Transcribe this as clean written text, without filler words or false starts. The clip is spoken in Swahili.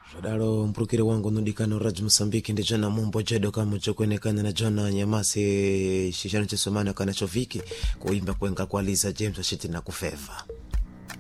Jadalo mpurukire wangu nudikano Raj Msambiki ndi jana mumbo jedo kama chokwenekana na jana Nyamasi shishano chesomana kana choviki kuimba kwenga kwa Liza James wa shiti na kufeva.